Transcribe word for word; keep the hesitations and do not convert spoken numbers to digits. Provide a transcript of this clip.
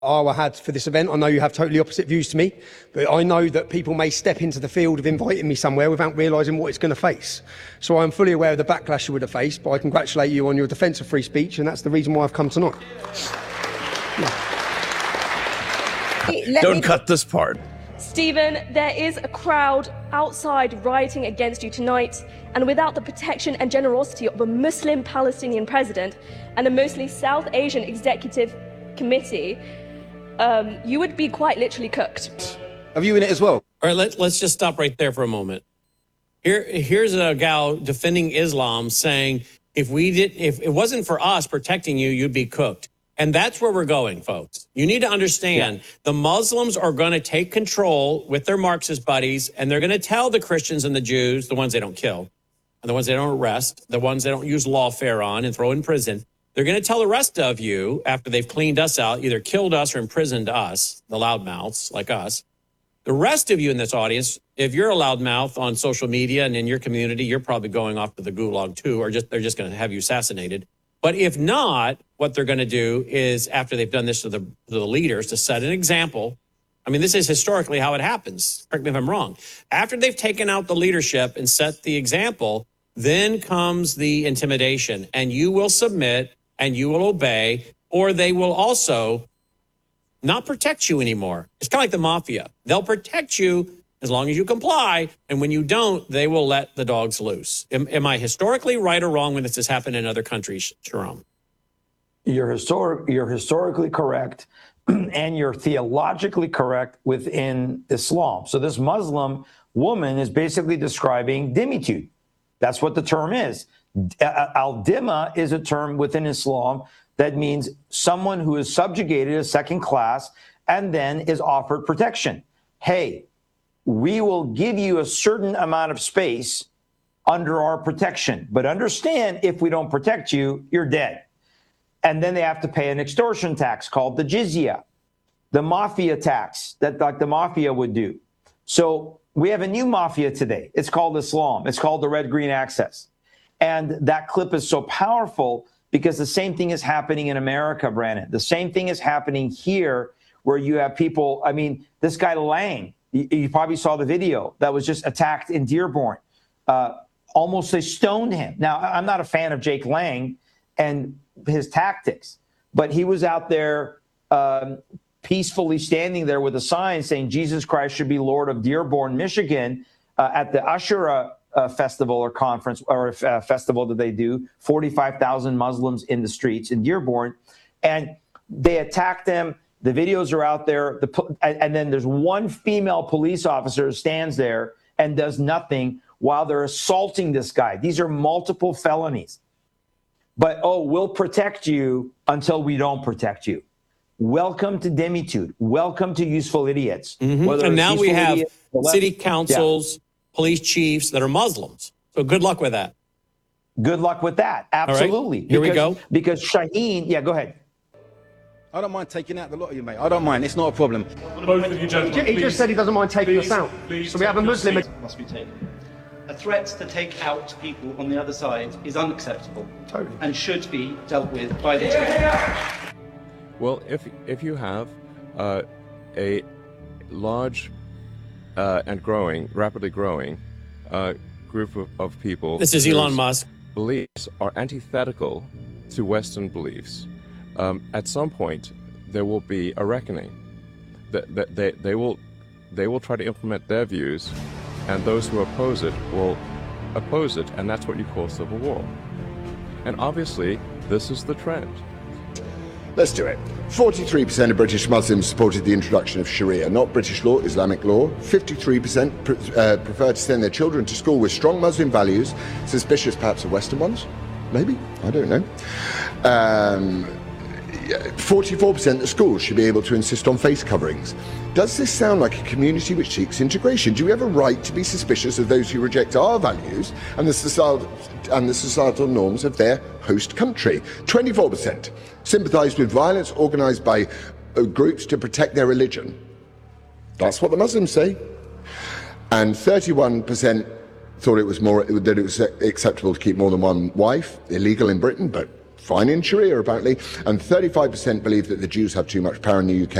I had for this event. I know you have totally opposite views to me, but I know that people may step into the field of inviting me somewhere without realising what it's going to face. So I'm fully aware of the backlash you would have faced, but I congratulate you on your defence of free speech, and that's the reason why I've come tonight. Let Don't me... cut this part. Stephen, there is a crowd outside rioting against you tonight, and without the protection and generosity of a Muslim Palestinian president and a mostly South Asian executive committee, um, you would be quite literally cooked. Are you in it as well? All right, let, let's just stop right there for a moment. Here, here's a gal defending Islam saying, if we did, if it wasn't for us protecting you, you'd be cooked. And that's where we're going, folks. You need to understand yeah. the Muslims are going to take control with their Marxist buddies, and they're going to tell the Christians and the Jews, the ones they don't kill, and the ones they don't arrest, the ones they don't use lawfare on and throw in prison. They're going to tell the rest of you, after they've cleaned us out, either killed us or imprisoned us, the loudmouths like us. The rest of you in this audience, if you're a loudmouth on social media and in your community, you're probably going off to the gulag too, or just they're just going to have you assassinated. But if not, what they're going to do is, after they've done this to the, to the leaders, to set an example. I mean, this is historically how it happens. Correct me if I'm wrong. After they've taken out the leadership and set the example, then comes the intimidation, and you will submit and you will obey, or they will also not protect you anymore. It's kind of like the mafia. They'll protect you as long as you comply, and when you don't, they will let the dogs loose. Am, am I historically right or wrong when this has happened in other countries, Jerome? You're, historic, you're historically correct, and you're theologically correct within Islam. So this Muslim woman is basically describing dhimmitude. That's what the term is. Al-dhimma is a term within Islam that means someone who is subjugated as second class and then is offered protection. Hey, we will give you a certain amount of space under our protection, but understand, if we don't protect you, you're dead. And then they have to pay an extortion tax called the jizya, the mafia tax that like the mafia would do. So we have a new mafia today. It's called Islam. It's called the Red Green Access. And that clip is so powerful because the same thing is happening in America, Brandon. The same thing is happening here, where you have people. I mean, this guy Lang, you, you probably saw the video that was just attacked in Dearborn. Uh, almost they stoned him. Now, I'm not a fan of Jake Lang and his tactics, but he was out there um, peacefully standing there with a sign saying Jesus Christ should be Lord of Dearborn, Michigan, uh, at the Ashura uh, festival or conference or uh, festival that they do. forty-five thousand Muslims in the streets in Dearborn, and they attacked them. The videos are out there. The, and then there's one female police officer who stands there and does nothing while they're assaulting this guy. These are multiple felonies. But, oh, we'll protect you until we don't protect you. Welcome to dhimmitude. Welcome to useful idiots. Mm-hmm. And now we have idiots, city councils, yeah. police chiefs that are Muslims. So good luck with that. Good luck with that. Absolutely. Right. Here because, we go. Because Shaheen, yeah, go ahead. I don't mind taking out the lot of you, mate. I don't mind. It's not a problem. Both of you gentlemen, he please, just said he doesn't mind taking please, us out. So we have a Muslim. Must be taken. A threat to take out people on the other side is unacceptable totally. And should be dealt with by the team. Well, if if you have uh, a large uh, and growing, rapidly growing uh, group of, of people, this is Elon Musk, beliefs are antithetical to Western beliefs. Um, at some point, there will be a reckoning. That, that they they will they will try to implement their views. And those who oppose it will oppose it, and that's what you call civil war. And obviously, this is the trend. Let's do it. forty-three percent of British Muslims supported the introduction of Sharia, not British law, Islamic law. fifty-three percent pre- uh, prefer to send their children to school with strong Muslim values, suspicious perhaps of Western ones. Maybe, I don't know. Um, forty-four percent of schools should be able to insist on face coverings. Does this sound like a community which seeks integration? Do we have a right to be suspicious of those who reject our values and the societal, and the societal norms of their host country? twenty-four percent sympathise with violence organised by uh, groups to protect their religion. That's what the Muslims say. And thirty-one percent thought it was more that it was acceptable to keep more than one wife, illegal in Britain, but fine in Sharia apparently, and thirty-five percent believe that the Jews have too much power in the U K.